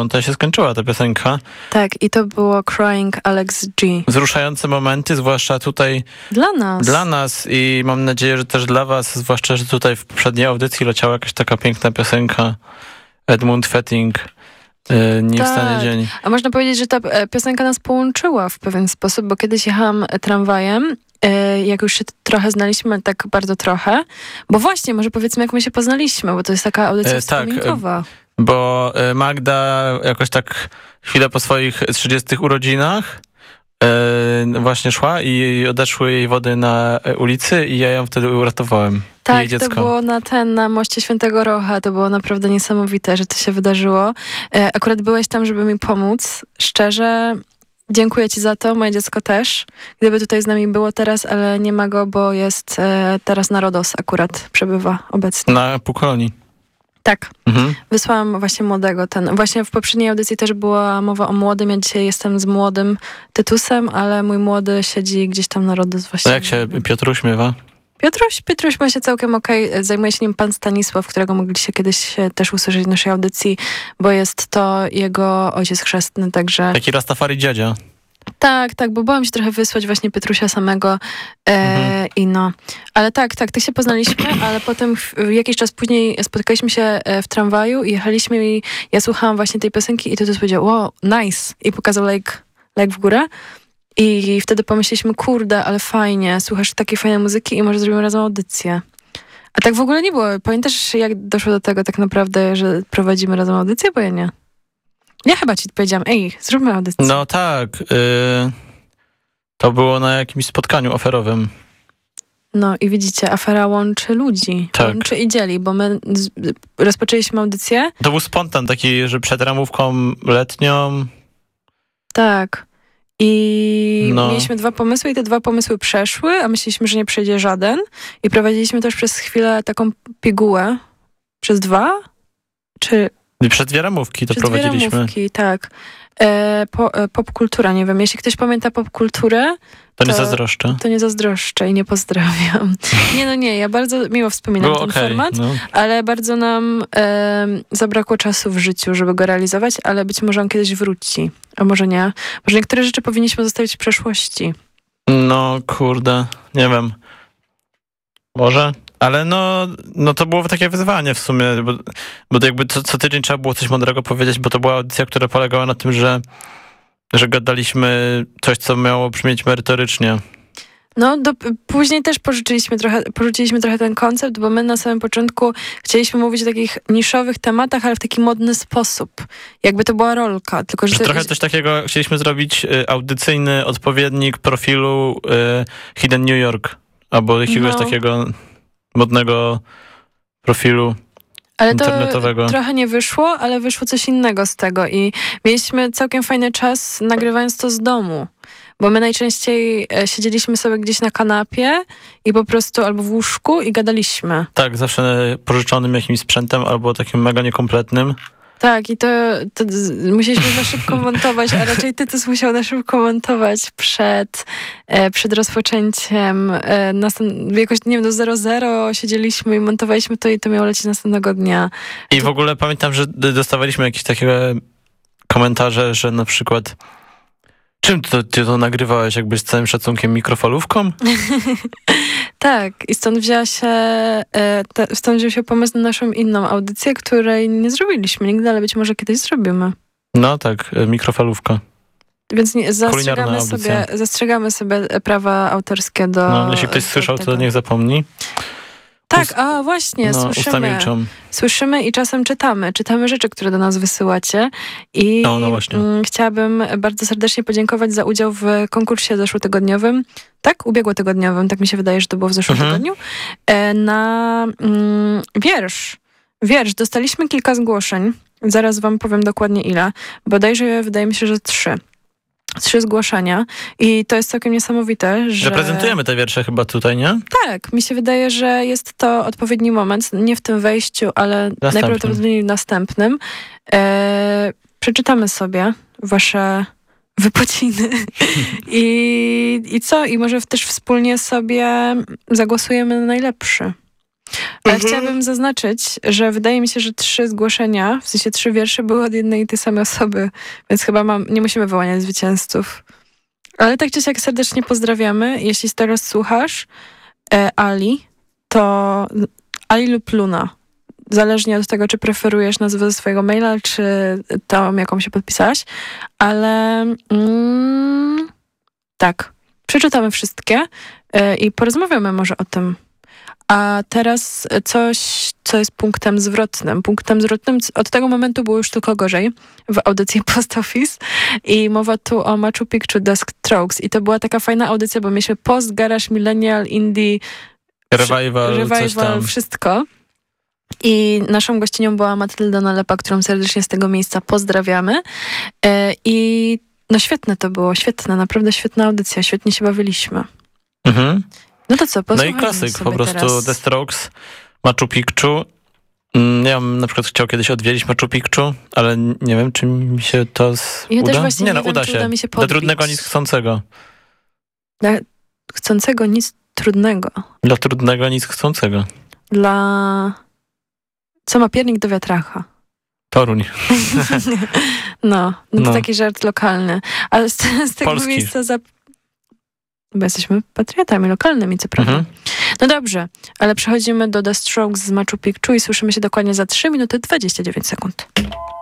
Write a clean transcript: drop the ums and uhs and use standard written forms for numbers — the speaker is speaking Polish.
to się skończyła ta piosenka. Tak, i to było Crying Alex G. Wzruszające momenty, zwłaszcza tutaj dla nas i mam nadzieję, że też dla was, zwłaszcza, że tutaj w poprzedniej audycji leciała jakaś taka piękna piosenka Edmund Fetting, Nie wstanie dzień. A można powiedzieć, że ta piosenka nas połączyła w pewien sposób, bo kiedyś jechałam tramwajem, jak już się trochę znaliśmy, tak bardzo trochę, bo właśnie, może powiedzmy, jak my się poznaliśmy, bo to jest taka audycja wspominkowa. Bo Magda jakoś tak chwilę po swoich 30 urodzinach właśnie szła i odeszły jej wody na ulicy i ja ją wtedy uratowałem. Tak, jej dziecko. To było na moście Świętego Rocha. To było naprawdę niesamowite, że to się wydarzyło. Akurat byłeś tam, żeby mi pomóc. Szczerze, dziękuję ci za to. Moje dziecko też. Gdyby tutaj z nami było teraz, ale nie ma go, bo jest teraz na RODOS akurat przebywa obecnie. Na półkolonii. Tak. Wysłałam właśnie młodego. Właśnie w poprzedniej audycji też była mowa o młodym. Ja dzisiaj jestem z młodym Tytusem, ale mój młody siedzi gdzieś tam na RODOS właśnie. A jak się Piotr uśmiewa? Piotruś ma się całkiem okej. Zajmuje się nim pan Stanisław, którego mogliście kiedyś też usłyszeć w naszej audycji, bo jest to jego ojciec chrzestny, także... Taki Rastafari dziadzia. Tak, bo bałam się trochę wysłać właśnie Piotrusia samego i no. Ale tak się poznaliśmy, ale potem jakiś czas później spotkaliśmy się w tramwaju i jechaliśmy i ja słuchałam właśnie tej piosenki i Tytus powiedział, wow, nice. I pokazał like w górę. I wtedy pomyśleliśmy, kurde, ale fajnie, słuchasz takiej fajnej muzyki i może zrobimy razem audycję. A tak w ogóle nie było. Pamiętasz, jak doszło do tego tak naprawdę, że prowadzimy razem audycję, bo ja nie? Ja chyba ci powiedziałam, zróbmy audycję. No tak. To było na jakimś spotkaniu aferowym. No i widzicie, afera łączy ludzi. Tak. Łączy i dzieli, bo my rozpoczęliśmy audycję. To był spontan taki, że przed ramówką letnią. Tak. I mieliśmy 2 pomysły i te 2 pomysły przeszły, a myśleliśmy, że nie przejdzie żaden. I prowadziliśmy też przez chwilę taką pigułę. Przez 2? Czy... Przez 2 ramówki to prowadziliśmy. 2 ramówki, tak. Popkultura, nie wiem. Jeśli ktoś pamięta popkulturę, to nie zazdroszczę. To nie zazdroszczę i nie pozdrawiam. Nie, ja bardzo miło wspominam ten format, ale bardzo nam zabrakło czasu w życiu, żeby go realizować, ale być może on kiedyś wróci. A może nie. Może niektóre rzeczy powinniśmy zostawić w przeszłości. No kurde, nie wiem. Może? Ale no to było takie wyzwanie w sumie, bo to jakby co tydzień trzeba było coś mądrego powiedzieć, bo to była audycja, która polegała na tym, że gadaliśmy coś, co miało brzmieć merytorycznie. No, później też porzuciliśmy trochę ten koncept, bo my na samym początku chcieliśmy mówić o takich niszowych tematach, ale w taki modny sposób. Jakby to była rolka. Tylko, że trochę coś takiego chcieliśmy zrobić, audycyjny odpowiednik profilu Hidden New York, albo jakiegoś takiego modnego profilu internetowego. To trochę nie wyszło, ale wyszło coś innego z tego i mieliśmy całkiem fajny czas nagrywając to z domu, bo my najczęściej siedzieliśmy sobie gdzieś na kanapie i po prostu albo w łóżku i gadaliśmy. Tak, zawsze pożyczonym jakimś sprzętem albo takim mega niekompletnym. Tak, i to musieliśmy na szybko montować, a raczej Tytus musiał na szybko montować przed rozpoczęciem. Jakoś, nie wiem, do 00 siedzieliśmy i montowaliśmy to i to miało lecieć następnego dnia. I w ogóle pamiętam, że dostawaliśmy jakieś takie komentarze, że na przykład czym ty to nagrywałeś? Jakby z całym szacunkiem mikrofalówką? Tak, i stąd wziął się pomysł na naszą inną audycję, której nie zrobiliśmy nigdy, ale być może kiedyś zrobimy. No tak, mikrofalówka. Więc zastrzegamy sobie prawa autorskie do... No, jeśli ktoś słyszał, to niech zapomni. Tak, właśnie, słyszymy i czasem czytamy. Czytamy rzeczy, które do nas wysyłacie. I chciałabym bardzo serdecznie podziękować za udział w konkursie zeszłotygodniowym. Tak? Ubiegłotygodniowym, tak mi się wydaje, że to było w zeszłym tygodniu. Na wiersz. Dostaliśmy kilka zgłoszeń. Zaraz wam powiem dokładnie ile. Bodajże wydaje mi się, że 3 zgłoszenia i to jest całkiem niesamowite, że... Reprezentujemy te wiersze chyba tutaj, nie? Tak, mi się wydaje, że jest to odpowiedni moment, nie w tym wejściu, ale najprawdopodobniej w następnym. Przeczytamy sobie wasze wypociny i co? I może też wspólnie sobie zagłosujemy na najlepszy. Ale chciałabym zaznaczyć, że wydaje mi się, że 3 zgłoszenia, w sensie 3 wiersze były od jednej i tej samej osoby, więc chyba nie musimy wyłaniać zwycięzców. Ale tak czy siak serdecznie pozdrawiamy. Jeśli teraz słuchasz Ali, to Ali lub Luna. Zależnie od tego, czy preferujesz nazwę ze swojego maila, czy tą, jaką się podpisałaś. Ale tak, przeczytamy wszystkie i porozmawiamy może o tym. A teraz coś, co jest punktem zwrotnym. Punktem zwrotnym od tego momentu było już tylko gorzej w audycji Post Office i mowa tu o Machu Picchu The Strokes. I to była taka fajna audycja, bo mieliśmy post, garage, millennial, indie, Revival, coś tam. Wszystko. I naszą gościnią była Matylda Nalepa, którą serdecznie z tego miejsca pozdrawiamy. I no świetne to było, świetne, naprawdę świetna audycja, świetnie się bawiliśmy. Mhm. No to co, No i klasyk, po prostu teraz. The Strokes, Machu Picchu. Ja bym na przykład chciał kiedyś odwiedzić Machu Picchu, ale nie wiem, czy mi się to ja uda. Też właśnie nie no, wiem, uda czy się. uda mi się Dla trudnego nic chcącego. Dla chcącego nic trudnego. Dla trudnego nic chcącego. Dla... Co ma piernik do wiatraka? Toruń. No to No. taki żart lokalny. Ale z tego Polski. miejsca bo jesteśmy patriotami lokalnymi, co prawda. Mhm. No dobrze, ale przechodzimy do The Strokes z Machu Picchu i słyszymy się dokładnie za 3 minuty 29 sekund.